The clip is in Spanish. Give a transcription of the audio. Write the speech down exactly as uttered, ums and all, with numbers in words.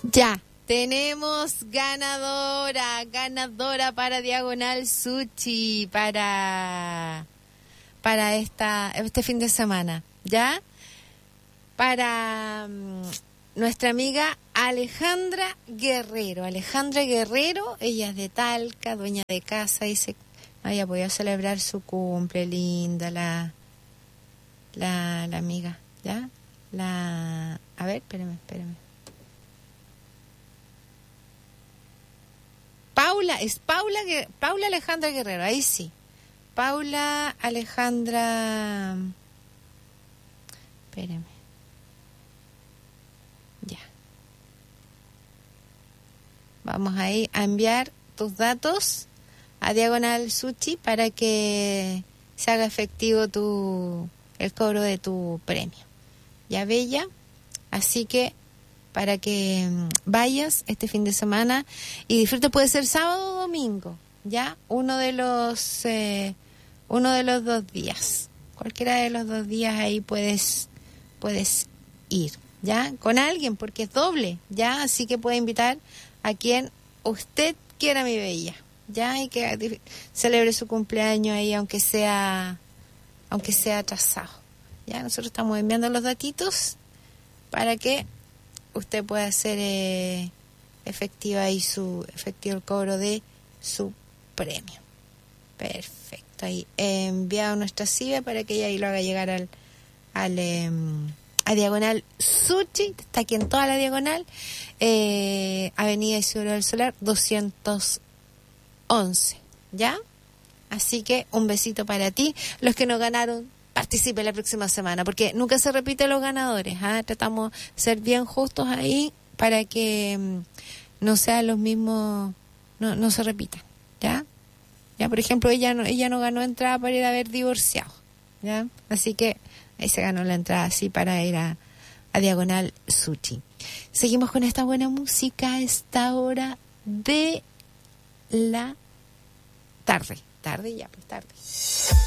Ya, tenemos ganadora, ganadora para Diagonal Sushi, para, para esta, este fin de semana, ¿ya? Para um, nuestra amiga Alejandra Guerrero. Alejandra Guerrero, ella es de Talca, dueña de casa, y se haya podido celebrar su cumple, linda, la, la, la amiga, ¿ya? La, a ver, espérame, espérame. Paula, es Paula, Paula Alejandra Guerrero, ahí sí. Paula Alejandra, espérame. Ya. Vamos ahí a enviar tus datos a Diagonal Sushi para que se haga efectivo tu el cobro de tu premio. Ya, bella. Así que para que vayas este fin de semana y disfrutes, puede ser sábado o domingo, ya, uno de los eh, uno de los dos días, cualquiera de los dos días ahí puedes puedes ir, ya, con alguien, porque es doble, ya, así que puede invitar a quien usted quiera, mi bella, ya, y que celebre su cumpleaños ahí, aunque sea aunque sea atrasado, ya. Nosotros estamos enviando los datitos para que usted puede hacer eh, efectiva ahí su efectivo el cobro de su premio. Perfecto, ahí eh, enviado a nuestra C I B E para que ella ahí lo haga llegar al, al eh, a Diagonal Sushi. Está aquí en toda la diagonal, eh, Avenida Isidoro del Solar doscientos once, ¿ya? Así que un besito para ti. Los que no ganaron, participe la próxima semana, porque nunca se repite los ganadores, ¿eh? Tratamos de ser bien justos ahí para que um, no sean los mismos, no, no se repitan, ¿ya? Ya, por ejemplo, ella no, ella no ganó entrada para ir a ver Divorciado, ¿ya? Así que ahí se ganó la entrada así para ir a, a Diagonal Sushi. Seguimos con esta buena música a esta hora de la tarde. Tarde ya, pues tarde.